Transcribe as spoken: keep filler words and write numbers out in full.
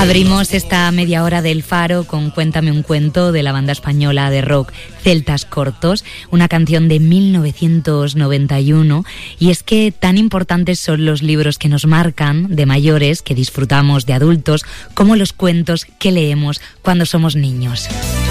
Abrimos esta media hora del Faro con Cuéntame un cuento de la banda española de rock Celtas Cortos, una canción de mil novecientos noventa y uno, y es que tan importantes son los libros que nos marcan de mayores, que disfrutamos de adultos, como los cuentos que leemos cuando somos niños.